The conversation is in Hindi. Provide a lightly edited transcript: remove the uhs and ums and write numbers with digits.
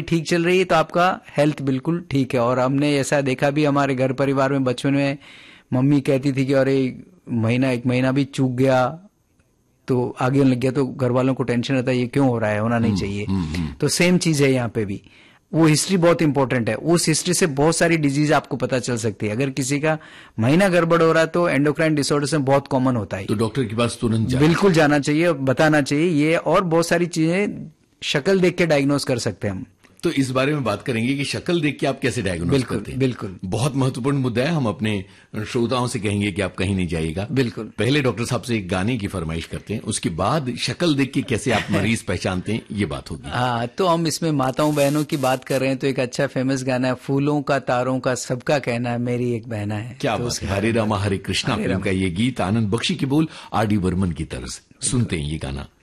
ठीक चल रही है तो आपका हेल्थ बिल्कुल ठीक है। और हमने ऐसा देखा भी हमारे घर परिवार में, बचपन में मम्मी कहती थी कि अरे एक महीना भी चूक गया तो आगे लग गया तो घर वालों को टेंशन रहता है, ये क्यों हो रहा है, होना नहीं चाहिए। तो सेम चीज है यहाँ पे भी, वो हिस्ट्री बहुत इंपॉर्टेंट है। उस हिस्ट्री से बहुत सारी डिजीज आपको पता चल सकती है। अगर किसी का महीना गड़बड़ हो रहा है तो एंडोक्राइन डिसऑर्डर्स में बहुत कॉमन होता है, तो डॉक्टर के पास तुरंत बिल्कुल जाना चाहिए, बताना चाहिए ये। और बहुत सारी चीजें शक्ल देख के डायग्नोज कर सकते हैं हम। तो इस बारे में बात करेंगे कि शक्ल देख के आप कैसे डायग्नोज करते हैं। बिल्कुल, बहुत महत्वपूर्ण मुद्दा है। हम अपने श्रोताओं से कहेंगे कि आप कहीं नहीं जाइएगा। बिल्कुल। पहले डॉक्टर साहब से एक गाने की फरमाइश करते हैं, उसके बाद शक्ल देख के कैसे आप मरीज पहचानते हैं, ये बात होगी। हाँ, तो हम इसमें माताओं बहनों की बात कर रहे हैं तो एक अच्छा फेमस गाना है, फूलों का तारों का सबका कहना है, मेरी एक बहना है। क्या तो बात है। हरे रामा हरे कृष्णा फिल्म का ये गीत, आनंद बख्शी की बोल, आर डी बर्मन की तर्ज। सुनते हैं ये गाना।